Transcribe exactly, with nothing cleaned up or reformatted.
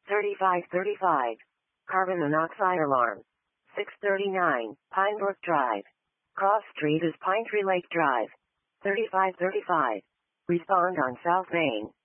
thirty-five thirty-five. Carbon monoxide alarm. six thirty-nine. Pinebrook Drive. Cross Street is Pine Tree Lake Drive. thirty-five thirty-five. Respond on South Main.